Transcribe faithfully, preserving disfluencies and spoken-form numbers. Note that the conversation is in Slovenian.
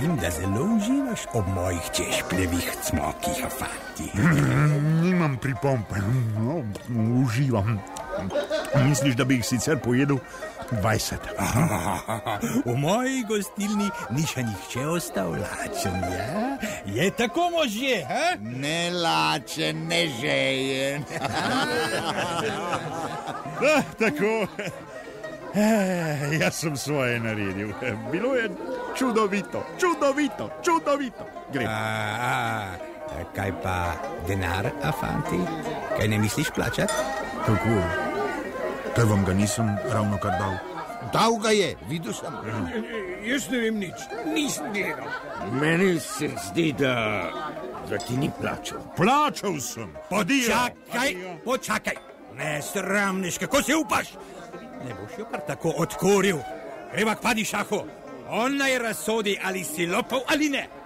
Mislim, da zelo uživaš ob mojih češpljevih cmokih, Afanti. Nimam pripomb, no, uživam. Misliš, da bi jih sicer pojedel dvajset? V moji gostilni ni še nihče ostal lačen, ja? Je tako, možje, ha? Ne lačen, ne žejen. Da, tako. Eh, jaz sem svoje naredil. Bilo je čudovito, čudovito, čudovito. Grem. A, a, kaj pa denar, Afanti? Kaj ne misliš plačati? Kako? Kaj vam ga nisem ravno kar dal? Dal ga je, videl sem. Jaz ne vem nič, nisem gledal. Meni se zdi, da, da ti ni plačal. Plačal sem. Počakaj, počakaj. Ne sramniš, kako si upaš? Ne boš jo kar tako odkoril. Greva k padišahu. On naj razsodi, ali si lopov ali ne.